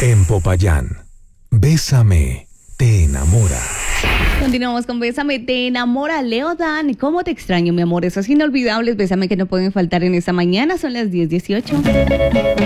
En Popayán, Bésame, te enamora. Continuamos con Bésame, te enamora. Leo Dan, ¿cómo te extraño, mi amor? Esos inolvidables Bésame que no pueden faltar en esta mañana. Son las 10:18.